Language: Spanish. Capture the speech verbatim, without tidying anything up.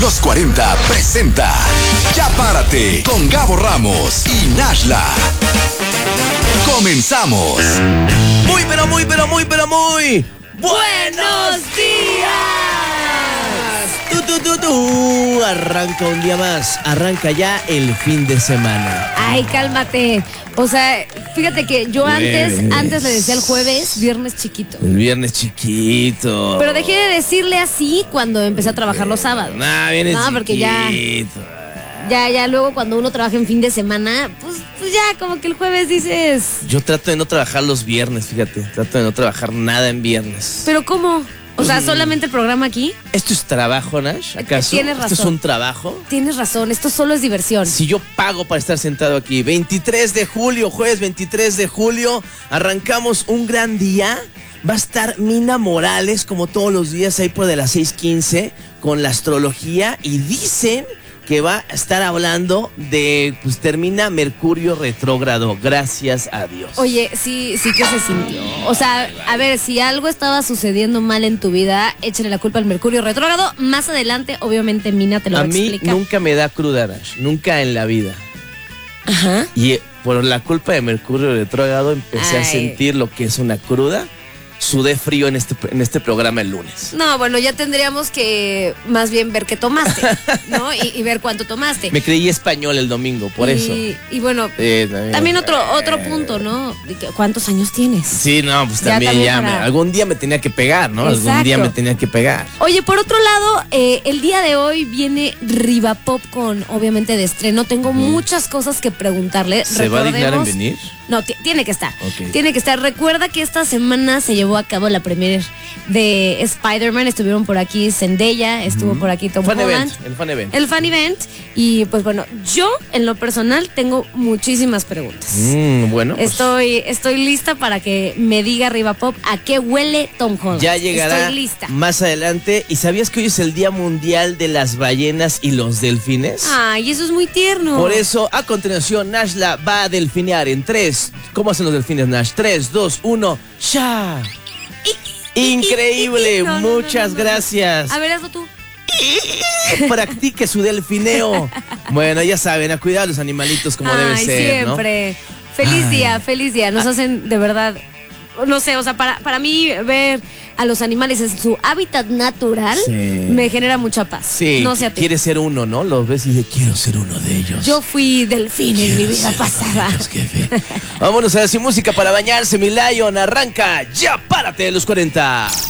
Los cuarenta presenta Ya Párate con Gabo Ramos y Nashla. Comenzamos. Muy, pero muy, pero muy, pero muy ¡buenos días! Tú, tú, tú, tú. Arranca un día más. Arranca ya el fin de semana. Ay, cálmate. O sea, fíjate que yo antes, antes le decía el jueves, viernes chiquito. El viernes chiquito. Pero dejé de decirle así cuando empecé a trabajar los sábados. Nah, viernes No, porque chiquito. Ya, ya luego cuando uno trabaja en fin de semana, pues, pues ya como que el jueves dices... Yo trato de no trabajar los viernes, fíjate. Trato de no trabajar nada en viernes. ¿Pero cómo? O sea, ¿solamente el programa aquí? ¿Esto es trabajo, Nash? ¿Acaso? Tienes razón. ¿Esto es un trabajo? Tienes razón, esto solo es diversión. Si yo pago para estar sentado aquí, veintitrés de julio, jueves veintitrés de julio, arrancamos un gran día. Va a estar Mina Morales, como todos los días, ahí por de las seis quince, con la astrología. Y dicen que va a estar hablando de, pues termina Mercurio retrógrado, gracias a Dios. Oye, sí, sí que se sintió. O sea, a ver, si algo estaba sucediendo mal en tu vida, échale la culpa al Mercurio retrógrado. Más adelante, obviamente, Mina te lo va a explicar. A mí nunca me da cruda, Nash, nunca en la vida. Ajá. Y por la culpa de Mercurio retrógrado empecé Ay. a sentir lo que es una cruda. Sudé frío en este, en este programa el lunes. No, bueno, ya tendríamos que más bien ver qué tomaste, ¿no? Y, y ver cuánto tomaste. Me creí español el domingo, por y, eso. Y bueno, Sí, también. también otro, otro punto, ¿no? De que, ¿cuántos años tienes? Sí, no, pues Ya también ya, también para- me- algún día me tenía que pegar, ¿no? Algún Exacto. día me tenía que pegar. Oye, por otro lado, eh, el día de hoy viene Riva Pop con, obviamente, de estreno. Tengo muchas cosas que preguntarle. ¿Se va a dignar en Recordemos- venir? No, t- tiene que estar. Ok. Tiene que estar. Recuerda que esta semana se llevó a cabo la premier de Spider-Man. Estuvieron por aquí Zendaya, estuvo por aquí Tom Fan Holland. event, el fan event. El fan event. Y pues bueno, yo en lo personal tengo muchísimas preguntas. Mm, bueno, pues Estoy, estoy lista para que me diga Riva Pop a qué huele Tom Holland. ya llegará Estoy lista. más adelante. ¿Y sabías que hoy es el Día Mundial de las Ballenas y los Delfines? Ay, eso es muy tierno. Por eso, a continuación, Nashla va a delfinear en tres. ¿Cómo hacen los delfines, Nash? Tres, dos, uno, ¡ya! Increíble, No, no, no, muchas no, no. gracias. A ver, hazlo tú. Practique su delfineo. Bueno, ya saben, a cuidar a los animalitos como debe Ay, ser, ¿no? siempre. Feliz Ay. día, feliz día. Nos hacen de verdad, no sé, o sea, para, para mí ver a los animales en su hábitat natural Sí. me genera mucha paz. Sí, No sé a ti. quieres ser uno, ¿no? Los ves y dices, quiero ser uno de ellos. Yo fui delfín en mi Quiero vida ser pasada. uno de ellos, jefe. Vámonos a decir música para bañarse, mi Lion. Arranca, ya párate de los cuarenta.